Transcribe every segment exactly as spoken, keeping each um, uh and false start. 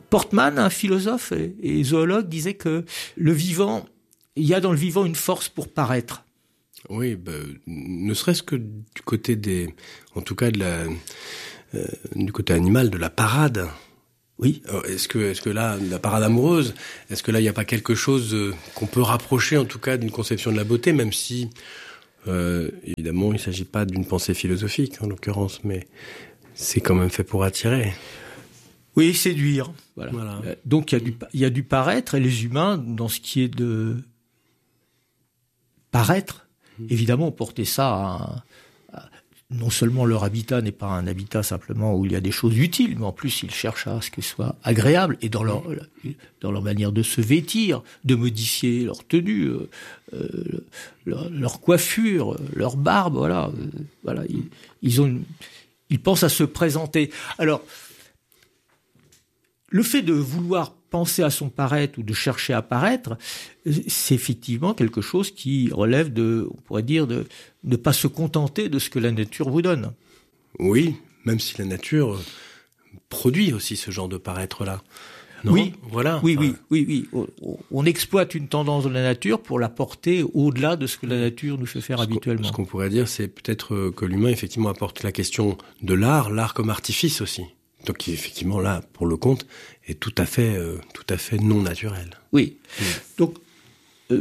Portman, un philosophe et, et zoologue, disait que le vivant, il y a dans le vivant une force pour paraître. Oui, ben, ne serait-ce que du côté des, en tout cas de la, euh, du côté animal, de la parade. Oui. Alors, est-ce que, est-ce que là, la parade amoureuse, est-ce que là, il n'y a pas quelque chose euh, qu'on peut rapprocher, en tout cas, d'une conception de la beauté, même si, euh, évidemment, il ne s'agit pas d'une pensée philosophique, en l'occurrence, mais c'est quand même fait pour attirer. Oui, séduire. Voilà. Voilà. Donc, il y a du, il y a du paraître, et les humains, dans ce qui est de paraître, évidemment, porter ça à, à, non seulement leur habitat n'est pas un habitat simplement où il y a des choses utiles, mais en plus ils cherchent à ce que ce soit agréable et dans leur dans leur manière de se vêtir, de modifier leur tenue, euh, leur, leur coiffure, leur barbe, voilà, euh, voilà, ils, ils ont, une, ils pensent à se présenter. Alors, le fait de vouloir penser à son paraître ou de chercher à paraître, c'est effectivement quelque chose qui relève de, on pourrait dire, de ne pas se contenter de ce que la nature vous donne. Oui, même si la nature produit aussi ce genre de paraître-là. Non, oui, voilà. Oui, enfin... oui, oui, oui. On, on exploite une tendance de la nature pour la porter au-delà de ce que la nature nous fait faire ce habituellement. Qu'on, ce qu'on pourrait dire, c'est peut-être que l'humain, effectivement, apporte la question de l'art, l'art comme artifice aussi. Donc, qui, effectivement, là, pour le compte, est tout à fait, euh, tout à fait non naturel. Oui. Mmh. Donc, euh,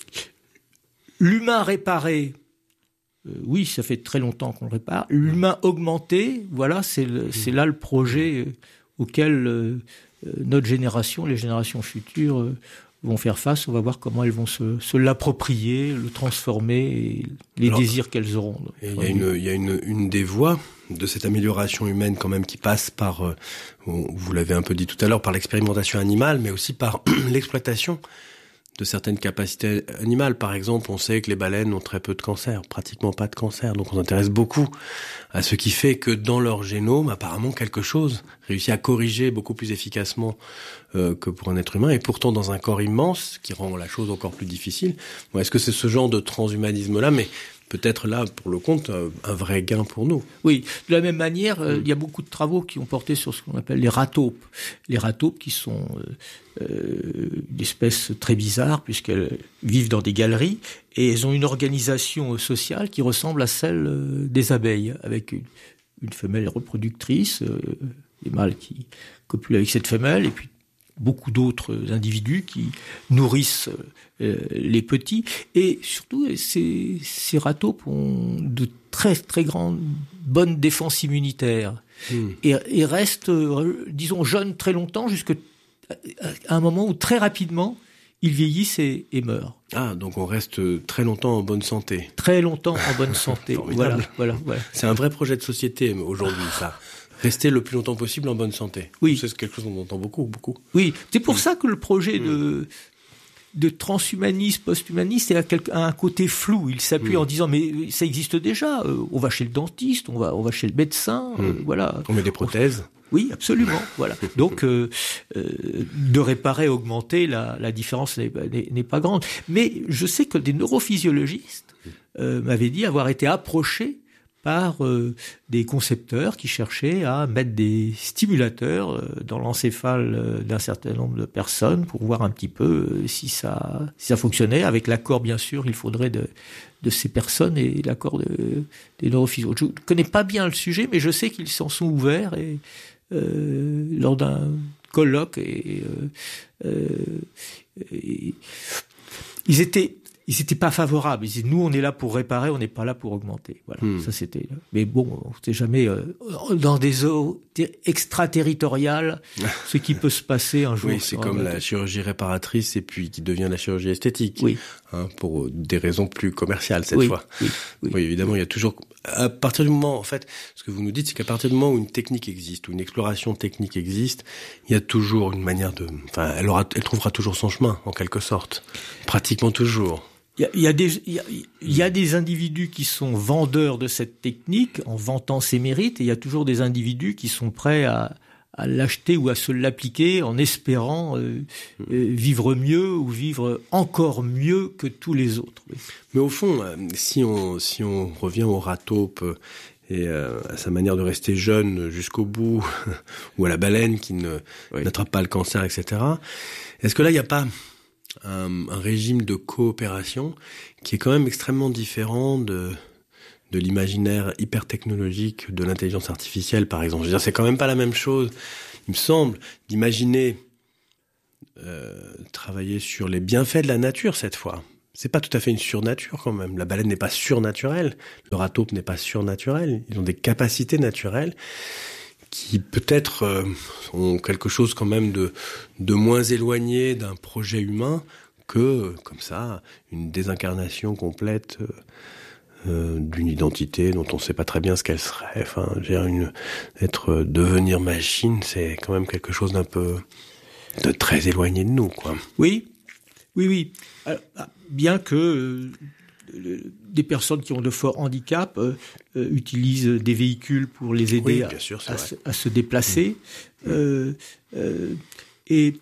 l'humain réparé, euh, oui, ça fait très longtemps qu'on le répare. L'humain augmenté, voilà, c'est, le, mmh. c'est là le projet euh, auquel euh, notre génération, les générations futures, euh, vont faire face. On va voir comment elles vont se, se l'approprier, le transformer, et les Alors, désirs qu'elles auront. Il y a, une, il y a une, une des voies de cette amélioration humaine quand même qui passe par, euh, vous l'avez un peu dit tout à l'heure, par l'expérimentation animale, mais aussi par l'exploitation de certaines capacités animales. Par exemple, on sait que les baleines ont très peu de cancer, pratiquement pas de cancer. Donc on s'intéresse beaucoup à ce qui fait que dans leur génome, apparemment quelque chose réussit à corriger beaucoup plus efficacement euh, que pour un être humain. Et pourtant dans un corps immense, qui rend la chose encore plus difficile. Bon, est-ce que c'est ce genre de transhumanisme-là, mais peut-être là, pour le compte, un vrai gain pour nous. Oui, de la même manière, euh, mmh. il y a beaucoup de travaux qui ont porté sur ce qu'on appelle les ratopes. Les ratopes qui sont euh, euh, d'espèces très bizarres puisqu'elles vivent dans des galeries et elles ont une organisation sociale qui ressemble à celle euh, des abeilles, avec une, une femelle reproductrice, euh, les mâles qui copulent avec cette femelle, et puis beaucoup d'autres individus qui nourrissent euh, les petits. Et surtout, ces, ces ratopes ont de très très grandes, bonnes défenses immunitaires. Mmh. Et, et restent, euh, disons, jeunes très longtemps, jusqu'à un moment où très rapidement, ils vieillissent et, et meurent. Ah, donc on reste très longtemps en bonne santé. Très longtemps en bonne santé. voilà, voilà, voilà. C'est un vrai projet de société aujourd'hui, ça. Rester le plus longtemps possible en bonne santé. Oui. C'est quelque chose qu'on entend beaucoup, beaucoup. Oui, c'est pour mmh. ça que le projet mmh. de, de transhumanisme, post-humanisme a un côté flou. Il s'appuie mmh. en disant, mais ça existe déjà. Euh, on va chez le dentiste, on va, on va chez le médecin, mmh. euh, voilà. On met des prothèses. On, oui, absolument. Voilà. Donc, euh, euh, de réparer, augmenter, la, la différence n'est, n'est, n'est pas grande. Mais je sais que des neurophysiologistes euh, m'avaient dit avoir été approchés par euh, des concepteurs qui cherchaient à mettre des stimulateurs euh, dans l'encéphale euh, d'un certain nombre de personnes pour voir un petit peu euh, si ça si ça fonctionnait, avec l'accord bien sûr, il faudrait de de ces personnes et l'accord de, des neurophysiologues. Je ne connais pas bien le sujet, mais je sais qu'ils s'en sont ouverts et euh, lors d'un colloque et, euh, euh, et ils étaient Ils n'étaient pas favorables. Ils disaient, nous, on est là pour réparer, on n'est pas là pour augmenter. Voilà, hmm. ça c'était. Mais bon, on ne sait jamais euh, dans des eaux extraterritoriales ce qui peut se passer un jour. Oui, c'est comme la chirurgie réparatrice et puis qui devient la chirurgie esthétique. Oui. Hein, pour des raisons plus commerciales cette oui, fois. Oui, oui. oui, évidemment, il y a toujours. À partir du moment, en fait, ce que vous nous dites, c'est qu'à partir du moment où une technique existe, où une exploration technique existe, il y a toujours une manière de. Enfin, elle aura, elle trouvera toujours son chemin, en quelque sorte, pratiquement toujours. Il y a, il y a des, il y a, il y a des individus qui sont vendeurs de cette technique en vantant ses mérites, et il y a toujours des individus qui sont prêts à, à l'acheter ou à se l'appliquer en espérant euh, euh, vivre mieux ou vivre encore mieux que tous les autres. Oui. Mais au fond, si on, si on revient au ratope et euh, à sa manière de rester jeune jusqu'au bout, ou à la baleine qui ne oui. n'attrape pas le cancer, et cetera. Est-ce que là, il n'y a pas un, un régime de coopération qui est quand même extrêmement différent de, de l'imaginaire hyper technologique de l'intelligence artificielle, par exemple? Je veux dire, c'est quand même pas la même chose, il me semble, d'imaginer euh, travailler sur les bienfaits de la nature cette fois. C'est pas tout à fait une surnature quand même. La baleine n'est pas surnaturelle, le rataupe n'est pas surnaturel. Ils ont des capacités naturelles qui peut-être euh, ont quelque chose quand même de, de moins éloigné d'un projet humain que, comme ça, une désincarnation complète euh, d'une identité dont on ne sait pas très bien ce qu'elle serait. Enfin, je veux dire, une, être, devenir machine, c'est quand même quelque chose d'un peu, de très éloigné de nous, quoi. Oui, oui, oui. Alors, bien que euh, des personnes qui ont de forts handicaps euh, euh, utilisent des véhicules pour les aider oui, à, sûr, à, se, à se déplacer. Mmh. Euh, euh, et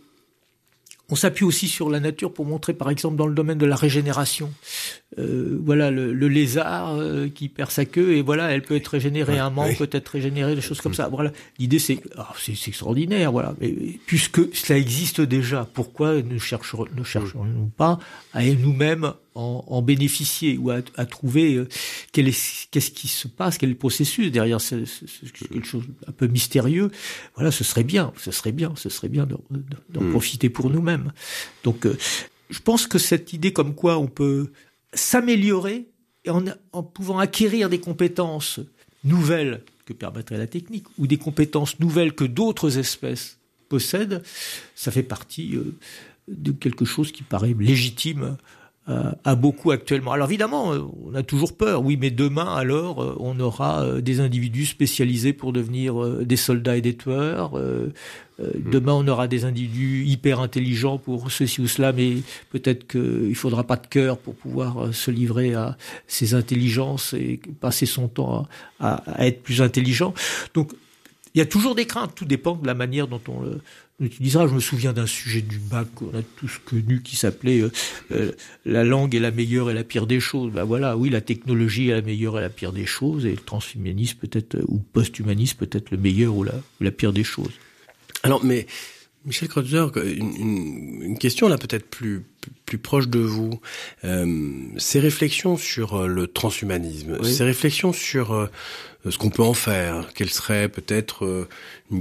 on s'appuie aussi sur la nature pour montrer, par exemple, dans le domaine de la régénération. Euh, voilà, le, le lézard euh, qui perd sa queue, et voilà, elle peut être régénérée, ouais, un membre oui. peut être régénéré, des choses comme ça. Voilà, l'idée c'est, oh, c'est, c'est extraordinaire, voilà. Mais puisque cela existe déjà, pourquoi ne chercherons, ne chercherons-nous pas à nous-mêmes en, en bénéficier ou à, à trouver euh, quel est, qu'est-ce qui se passe, quel est le processus derrière c'est, c'est, c'est quelque chose un peu mystérieux. Voilà, ce serait bien, ce serait bien, ce serait bien d'en, d'en mmh. profiter pour nous-mêmes. Donc, euh, je pense que cette idée comme quoi on peut s'améliorer et en, en pouvant acquérir des compétences nouvelles que permettrait la technique ou des compétences nouvelles que d'autres espèces possèdent, ça fait partie euh, de quelque chose qui paraît légitime euh, à beaucoup actuellement. Alors évidemment, euh, on a toujours peur, oui, mais demain alors, euh, on aura euh, des individus spécialisés pour devenir euh, des soldats et des tueurs. Euh, Euh, demain, on aura des individus hyper intelligents pour ceci ou cela, mais peut-être qu'il faudra pas de cœur pour pouvoir euh, se livrer à ces intelligences et passer son temps à, à, à être plus intelligent. Donc, il y a toujours des craintes. Tout dépend de la manière dont on le, l'utilisera. Je me souviens d'un sujet du bac qu'on a tous connu qui s'appelait euh, euh, la langue est la meilleure et la pire des choses. Ben voilà, oui, la technologie est la meilleure et la pire des choses, et le transhumanisme peut-être, ou post-humanisme peut-être le meilleur ou la, ou la pire des choses. Alors, mais Michel Kreutzer, une, une, une question là peut-être plus, plus plus proche de vous. Euh, ces réflexions sur le transhumanisme, oui. ces réflexions sur euh, ce qu'on peut en faire, quelle serait peut-être euh,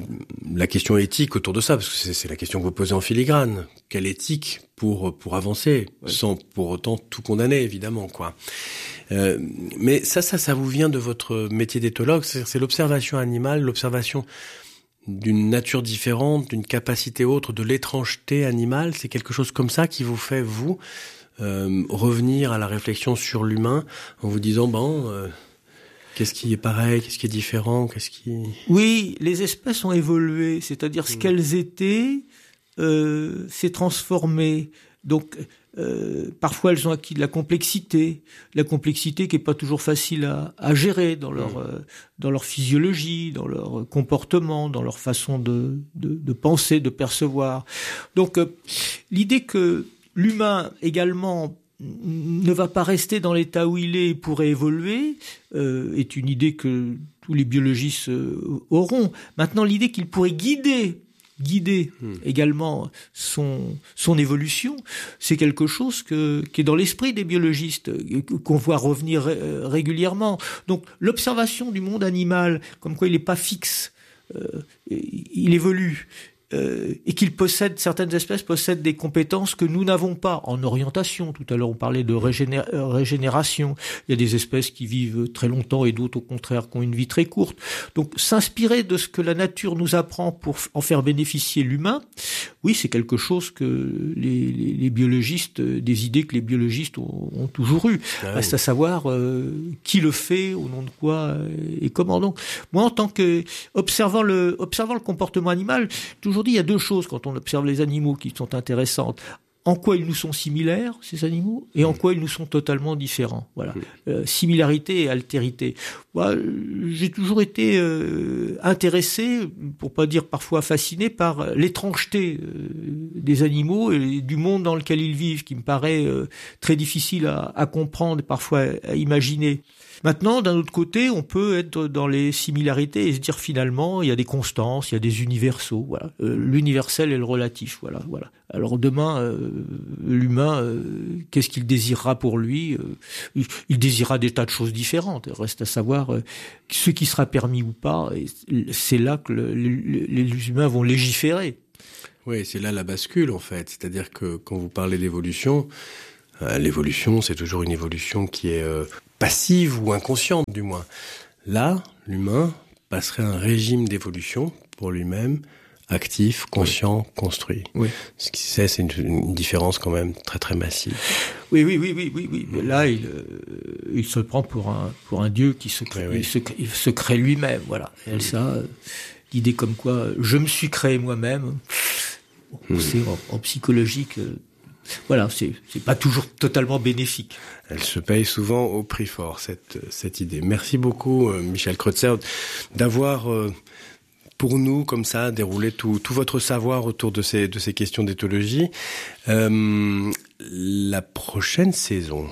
la question éthique autour de ça, parce que c'est, c'est la question que vous posez en filigrane. Quelle éthique pour pour avancer, oui. sans pour autant tout condamner, évidemment, quoi. Euh, mais ça, ça, ça vous vient de votre métier d'éthologue, c'est, c'est l'observation animale, l'observation d'une nature différente, d'une capacité autre, de l'étrangeté animale, c'est quelque chose comme ça qui vous fait, vous, euh, revenir à la réflexion sur l'humain en vous disant, bon, euh, qu'est-ce qui est pareil, qu'est-ce qui est différent, qu'est-ce qui... Oui, les espèces ont évolué, c'est-à-dire ce mmh. qu'elles étaient euh, s'est transformé. Donc, euh, parfois, elles ont acquis de la complexité, la complexité qui est pas toujours facile à, à gérer dans leur mmh. euh, dans leur physiologie, dans leur comportement, dans leur façon de de, de penser, de percevoir. Donc, euh, l'idée que l'humain également ne va pas rester dans l'état où il est et pourrait évoluer euh, est une idée que tous les biologistes euh, auront. Maintenant, l'idée qu'il pourrait guider guider mmh. également son son évolution, c'est quelque chose que qui est dans l'esprit des biologistes, qu'on voit revenir ré, régulièrement. Donc l'observation du monde animal, comme quoi il n'est pas fixe, euh, il évolue. Euh, et qu'il possède, certaines espèces possèdent des compétences que nous n'avons pas en orientation. Tout à l'heure, on parlait de régéné- régénération. Il y a des espèces qui vivent très longtemps et d'autres, au contraire, qui ont une vie très courte. Donc, s'inspirer de ce que la nature nous apprend pour en faire bénéficier l'humain, oui, c'est quelque chose que les, les, les biologistes, des idées que les biologistes ont, ont toujours eues. Ah oui. Reste à savoir euh, qui le fait, au nom de quoi et comment. Donc, moi, en tant que observant le, observant le comportement animal, toujours dit, il y a deux choses quand on observe les animaux qui sont intéressantes. en quoi ils nous sont similaires, ces animaux, et en quoi ils nous sont totalement différents. Voilà. Euh, similarité et altérité. Moi, j'ai toujours été euh, intéressé, pour pas dire parfois fasciné, par l'étrangeté euh, des animaux et du monde dans lequel ils vivent, qui me paraît euh, très difficile à, à comprendre et parfois à imaginer. Maintenant, d'un autre côté, on peut être dans les similarités et se dire finalement, il y a des constances, il y a des universaux, voilà, euh, l'universel et le relatif, voilà, voilà. Alors demain, euh, l'humain, euh, qu'est-ce qu'il désirera pour lui euh, il, il désirera des tas de choses différentes. Il reste à savoir euh, ce qui sera permis ou pas. Et c'est là que le, le, les humains vont légiférer. Oui, c'est là la bascule en fait. C'est-à-dire que quand vous parlez d'évolution, euh, l'évolution, c'est toujours une évolution qui est euh, passive ou inconsciente du moins. Là, l'humain passerait un régime d'évolution pour lui-même, actif, conscient, oui. construit. Oui. Ce qui c'est, c'est une, une différence quand même très très massive. Oui, oui, oui, oui, oui, oui. Là, il, euh, il se prend pour un pour un dieu qui se crée, oui, oui. Il se, il se crée lui-même. Voilà. Et oui. ça, euh, l'idée comme quoi je me suis créé moi-même. On mmh. sait en, en psychologie que voilà, c'est c'est pas toujours totalement bénéfique. Elle se paye souvent au prix fort cette cette idée. Merci beaucoup, euh, Michel Kreutzer, d'avoir euh, pour nous, comme ça, déroulé tout, tout votre savoir autour de ces, de ces questions d'éthologie. Euh, la prochaine saison,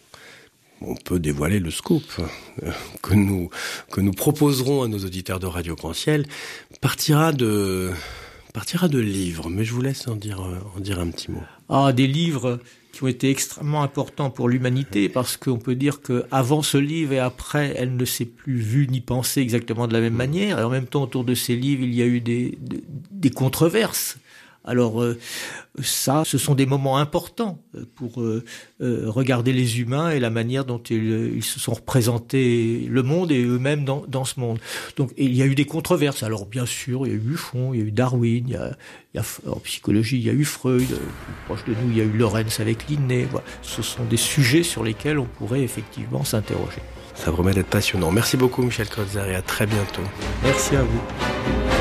on peut dévoiler le scoop euh, que nous, que nous proposerons à nos auditeurs de Radio Grand Ciel, partira de, partira de livres, mais je vous laisse en dire, en dire un petit mot. Ah, des livres qui ont été extrêmement importants pour l'humanité, parce qu'on peut dire que avant ce livre et après, elle ne s'est plus vue ni pensée exactement de la même manière. Et en même temps, autour de ces livres, il y a eu des, des, des controverses. Alors euh, ça, ce sont des moments importants pour euh, euh, regarder les humains et la manière dont ils, ils se sont représentés le monde et eux-mêmes dans, dans ce monde. Donc il y a eu des controverses. Alors bien sûr, il y a eu Buffon, il y a eu Darwin, il y a, il y a en psychologie, il y a eu Freud, plus proche de nous, il y a eu Lorenz avec Linné. Voilà. Ce sont des sujets sur lesquels on pourrait effectivement s'interroger. Ça promet d'être passionnant. Merci beaucoup Michel Kreutzer et à très bientôt. Merci à vous.